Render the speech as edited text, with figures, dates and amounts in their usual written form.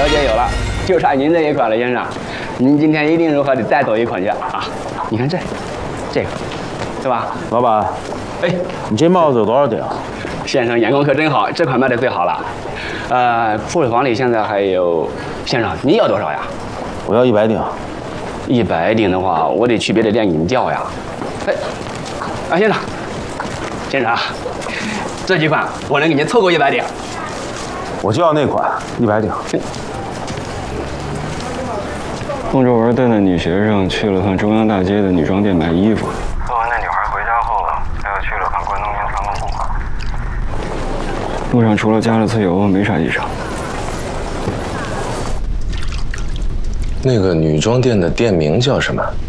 小姐有了，就差您这一款了，先生。您今天一定如何得再走一款去啊！你看这个，是吧？ 老板， 哎， 你这帽子有多少顶？ 先生眼光可真好，这款卖的最好了。库房里现在还有，先生你要多少呀？ 我要100顶。 100顶的话，我得去别的店给您叫呀。哎，先生啊，这几款我能给您凑够100顶。 我就要那款100顶。 孟周文带那女学生去了趟中央大街的女装店买衣服。 做完那女孩回家后，他又去了趟关东营仓库。 路上除了加了次油，没啥异常。 那个女装店的店名叫什么？